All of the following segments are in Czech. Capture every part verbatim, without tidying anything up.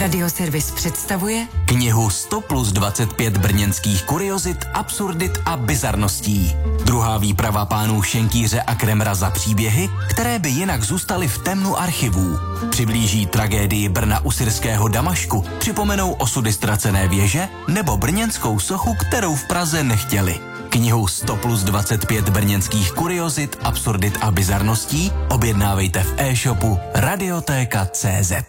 Radioservis představuje knihu sto plus dvacet pět brněnských kuriozit, absurdit a bizarností. Druhá výprava pánů Šenkýře a Kremra za příběhy, které by jinak zůstaly v temnu archivů. Přiblíží tragédii Brna u syrského Damašku, připomenou osudy ztracené věže nebo brněnskou sochu, kterou v Praze nechtěli. Knihu sto plus dvacet pět brněnských kuriozit, absurdit a bizarností objednávejte v e-shopu radiotéka tečka cé zet.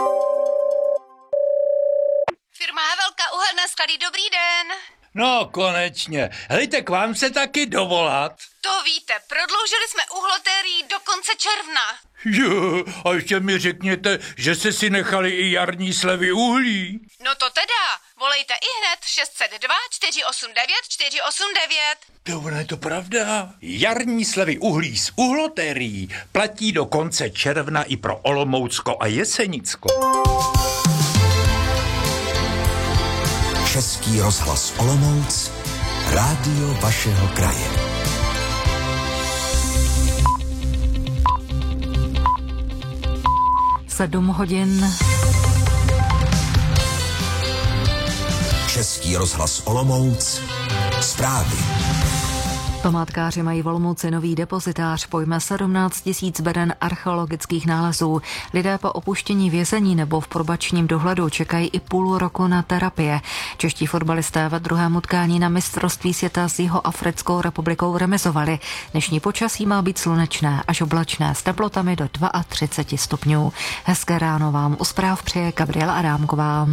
Firma Havelka, uhelné sklady, dobrý den. No, konečně. Hejte, k vám se taky dovolat. To víte, prodloužili jsme uhlotérii do konce června. Jo, a ještě mi řekněte, že jste si nechali i jarní slevy uhlí. No to teda, volejte i hned šest set dva čtyři osm devět čtyři osm devět. To je to pravda. Jarní slevy uhlí z uhlotérií platí do konce června i pro Olomoucko a Jesenicko. Český rozhlas Olomouc, rádio vašeho kraje. Sedm hodin. Český rozhlas Olomouc, zprávy. Památkáři mají v Olomouci nový depozitář, pojme sedmnáct tisíc beden archeologických nálezů. Lidé po opuštění vězení nebo v probačním dohledu čekají i půl roku na terapie. Čeští fotbalisté ve druhém utkání na mistrovství světa s Jihoafrickou republikou remizovali. Dnešní počasí má být slunečné až oblačné s teplotami do třicet dva stupňů. Hezké ráno vám u zpráv přeje Gabriela Adámková.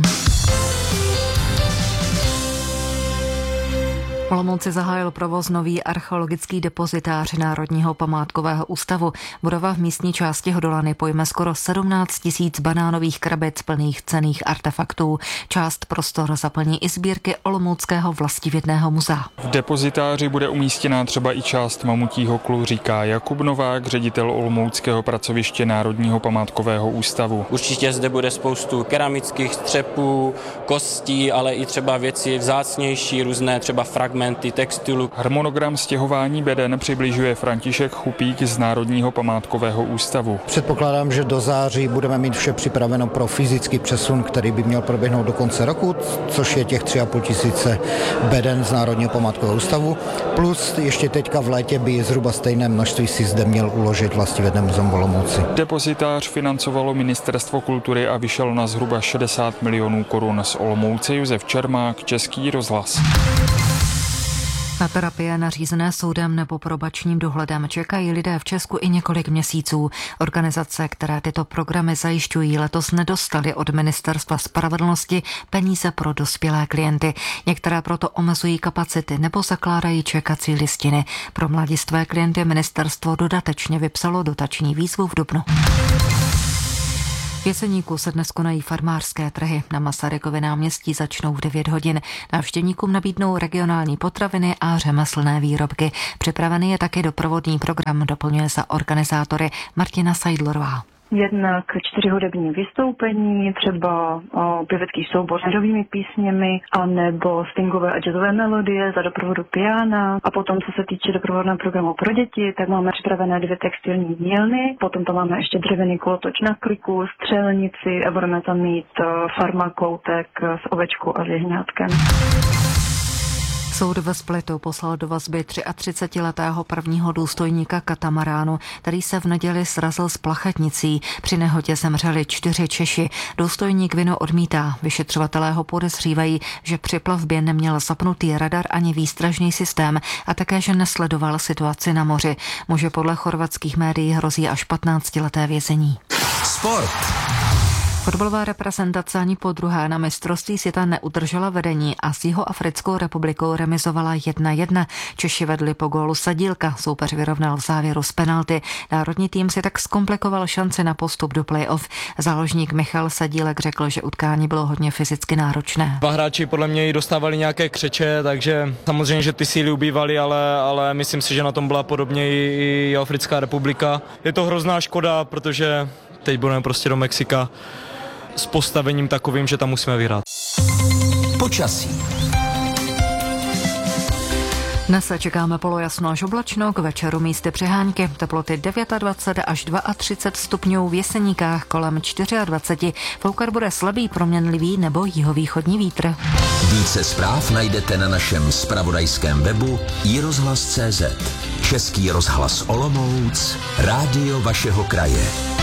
V Olomouci zahájil provoz nový archeologický depozitář Národního památkového ústavu. Budova v místní části Hodolany pojme skoro sedmnáct tisíc banánových krabic plných cenných artefaktů. Část prostor zaplní i sbírky Olomouckého vlastivědného muzea. V depozitáři bude umístěná třeba i část mamutího klu, říká Jakub Novák, ředitel Olomouckého pracoviště Národního památkového ústavu. Určitě zde bude spoustu keramických střepů, kostí, ale i třeba věci vzácnější, různé třeba fragmenty textilu. Harmonogram stěhování beden přibližuje František Chupík z Národního památkového ústavu. Předpokládám, že do září budeme mít vše připraveno pro fyzický přesun, který by měl proběhnout do konce roku, což je těch tři a půl tisíce beden z Národního památkového ústavu. Plus ještě teďka v létě by zhruba stejné množství si zde měl uložit Vlastivědné muzeum v Olomouci. Depozitář financovalo Ministerstvo kultury a vyšel na zhruba šedesát milionů korun. Z Olomouce Josef Čermák, Český rozhlas. Na terapie nařízené soudem nebo probačním dohledem čekají lidé v Česku i několik měsíců. Organizace, které tyto programy zajišťují, letos nedostaly od Ministerstva spravedlnosti peníze pro dospělé klienty. Některé proto omezují kapacity nebo zakládají čekací listiny. Pro mladistvé klienty ministerstvo dodatečně vypsalo dotační výzvu v dubnu. V Jeseníku se dnes konají farmářské trhy. Na Masarykově náměstí začnou v devět hodin. Návštěvníkům nabídnou regionální potraviny a řemeslné výrobky. Připravený je také doprovodný program, doplňuje za organizátory Martina Seidlerová. Jednak čtyři hudební vystoupení, třeba o pěvecký soubor s lidovými písněmi, anebo swingové a jazzové melodie za doprovodu piana. A potom, co se týče doprovodného programu pro děti, tak máme připravené dvě textilní dílny, potom tam máme ještě dřevěný kolotoč na kliku, střelnici a budeme tam mít farmakoutek s ovečkou a s jehňátkem. Soud ve Splitu poslal do vazby třiatřicetiletého prvního důstojníka katamaránu, který se v neděli srazil s plachetnicí. Při nehodě zemřeli čtyři Češi. Důstojník vinu odmítá. Vyšetřovatelé ho podezřívají, že při plavbě neměl zapnutý radar ani výstražný systém a také, že nesledoval situaci na moři. Muži podle chorvatských médií hrozí až patnáctileté vězení. Sport. Fotbalová reprezentace ani po druhé na mistrovství světa neudržela vedení a s Jihoafrickou republikou remizovala jedna jedna. Češi vedli po gólu Sadílka, soupeř vyrovnal v závěru z penalty. Národní tým si tak zkomplikoval šanci na postup do play-off. Záložník Michal Sadílek řekl, že utkání bylo hodně fyzicky náročné. Dva hráči podle mě i dostávali nějaké křeče, takže samozřejmě, že ty síly ubývaly, ale, ale myslím si, že na tom byla podobně i Jihoafrická republika. Je to hrozná škoda, protože teď budeme prostě do Mexika s postavením takovým, že tam musíme vyhrát. Počasí. Dnes se čekáme polojasno až oblačno, k večeru místy přehánky, teploty dvacet devět až třicet dva stupňů, v Jeseníkách kolem dvacet čtyři. Foukat bude slabý proměnlivý nebo jihovýchodní vítr. Více zpráv najdete na našem zpravodajském webu i rozhlas tečka cé zet. Český rozhlas Olomouc, rádio vašeho kraje.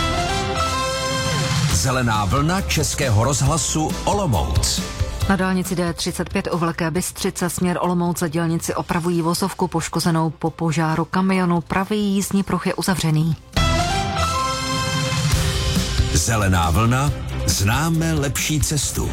Zelená vlna Českého rozhlasu Olomouc. Na dálnici D třicet pět u Velké Bystřice směr Olomouce dělníci opravují vozovku poškozenou po požáru kamionu. Pravý jízdní pruh je uzavřený. Zelená vlna, známe lepší cestu.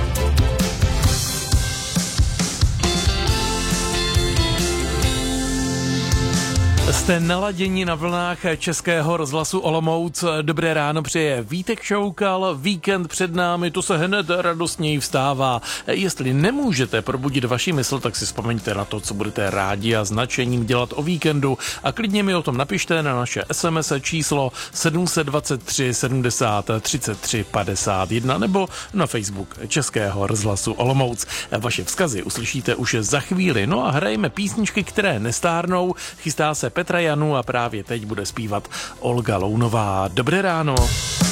Jste naladěni na vlnách Českého rozhlasu Olomouc. Dobré ráno přeje Vítek Šoukal, víkend před námi, to se hned radostněji vstává. Jestli nemůžete probudit vaši mysl, tak si vzpomeňte na to, co budete rádi a značením dělat o víkendu a klidně mi o tom napište na naše es em es číslo sedm set dvacet tři sedmdesát třicet tři padesát jedna nebo na Facebook Českého rozhlasu Olomouc. Vaše vzkazy uslyšíte už za chvíli, no a hrajeme písničky, které nestárnou. Chystá se Petra Janu a právě teď bude zpívat Olga Lounová. Dobré ráno.